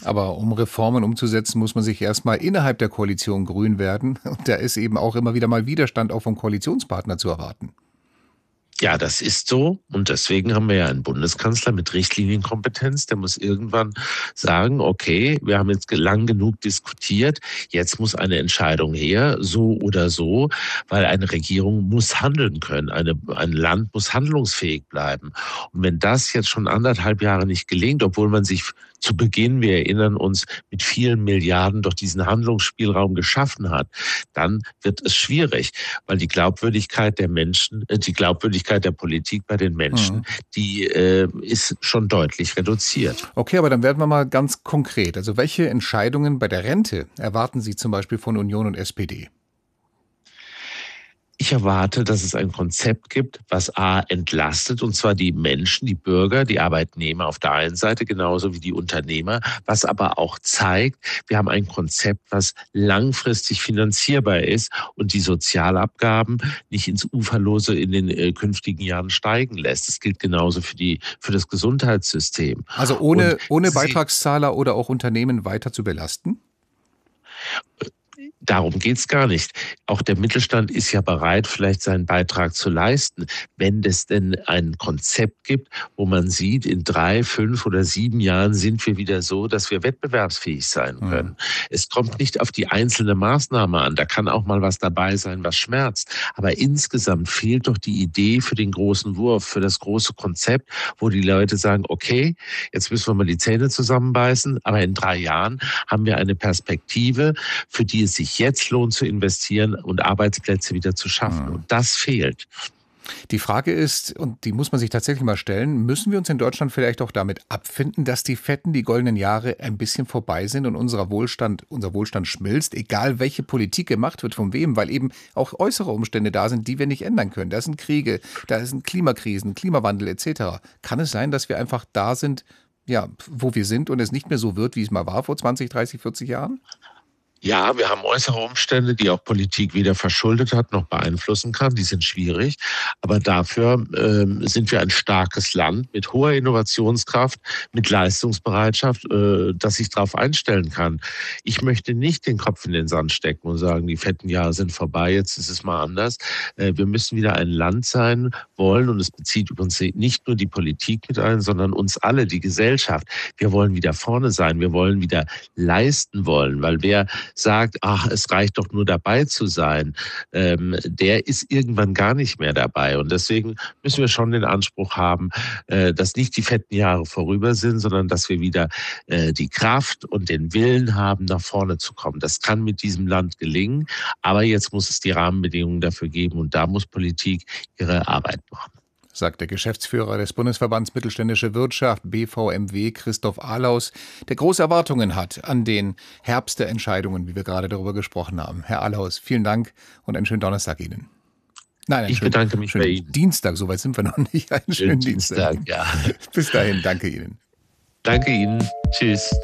Aber um Reformen umzusetzen, muss man sich erstmal innerhalb der Koalition grün werden. Und da ist eben auch immer wieder mal Widerstand auch vom Koalitionspartner zu erwarten. Ja, das ist so. Und deswegen haben wir ja einen Bundeskanzler mit Richtlinienkompetenz. Der muss irgendwann sagen, okay, wir haben jetzt lang genug diskutiert. Jetzt muss eine Entscheidung her, so oder so, weil eine Regierung muss handeln können. Ein Land muss handlungsfähig bleiben. Und wenn das jetzt schon 1,5 Jahre nicht gelingt, obwohl man sich zu Beginn, wir erinnern uns, mit vielen Milliarden doch diesen Handlungsspielraum geschaffen hat, dann wird es schwierig, weil die Glaubwürdigkeit der Menschen, die Glaubwürdigkeit der Politik bei den Menschen, die ist schon deutlich reduziert. Okay, aber dann werden wir mal ganz konkret. Also welche Entscheidungen bei der Rente erwarten Sie zum Beispiel von Union und SPD? Ich erwarte, dass es ein Konzept gibt, was A entlastet, und zwar die Menschen, die Bürger, die Arbeitnehmer auf der einen Seite, genauso wie die Unternehmer, was aber auch zeigt, wir haben ein Konzept, was langfristig finanzierbar ist und die Sozialabgaben nicht ins Uferlose in den künftigen Jahren steigen lässt. Das gilt genauso für das Gesundheitssystem. Also ohne Beitragszahler oder auch Unternehmen weiter zu belasten? Darum geht's gar nicht. Auch der Mittelstand ist ja bereit, vielleicht seinen Beitrag zu leisten, wenn es denn ein Konzept gibt, wo man sieht, in 3, 5 oder 7 Jahren sind wir wieder so, dass wir wettbewerbsfähig sein können. Es kommt nicht auf die einzelne Maßnahme an. Da kann auch mal was dabei sein, was schmerzt. Aber insgesamt fehlt doch die Idee für den großen Wurf, für das große Konzept, wo die Leute sagen, okay, jetzt müssen wir mal die Zähne zusammenbeißen, aber in 3 Jahren haben wir eine Perspektive, für die es sich jetzt lohnt zu investieren und Arbeitsplätze wieder zu schaffen. Und das fehlt. Die Frage ist, und die muss man sich tatsächlich mal stellen, müssen wir uns in Deutschland vielleicht auch damit abfinden, dass die goldenen Jahre ein bisschen vorbei sind und unser Wohlstand schmilzt, egal welche Politik gemacht wird, von wem, weil eben auch äußere Umstände da sind, die wir nicht ändern können. Da sind Kriege, da sind Klimakrisen, Klimawandel etc. Kann es sein, dass wir einfach da sind, ja, wo wir sind und es nicht mehr so wird, wie es mal war vor 20, 30, 40 Jahren? Ja, wir haben äußere Umstände, die auch Politik weder verschuldet hat noch beeinflussen kann. Die sind schwierig. Aber dafür sind wir ein starkes Land mit hoher Innovationskraft, mit Leistungsbereitschaft, das sich darauf einstellen kann. Ich möchte nicht den Kopf in den Sand stecken und sagen, die fetten Jahre sind vorbei, jetzt ist es mal anders. Wir müssen wieder ein Land sein wollen, und es bezieht übrigens nicht nur die Politik mit ein, sondern uns alle, die Gesellschaft. Wir wollen wieder vorne sein, wir wollen wieder leisten wollen, weil wer sagt, ach, es reicht doch nur dabei zu sein, der ist irgendwann gar nicht mehr dabei. Und deswegen müssen wir schon den Anspruch haben, dass nicht die fetten Jahre vorüber sind, sondern dass wir wieder die Kraft und den Willen haben, nach vorne zu kommen. Das kann mit diesem Land gelingen, aber jetzt muss es die Rahmenbedingungen dafür geben, und da muss Politik ihre Arbeit machen. Sagt der Geschäftsführer des Bundesverbands Mittelständische Wirtschaft, BVMW, Christoph Alaus, der große Erwartungen hat an den Herbst der Entscheidungen, wie wir gerade darüber gesprochen haben. Herr Alaus, vielen Dank und einen schönen Donnerstag Ihnen. Nein, ich bedanke mich bei Ihnen. Dienstag, soweit sind wir noch nicht. Einen schönen Dienstag. Ja. Bis dahin, danke Ihnen. Danke Ihnen. Tschüss.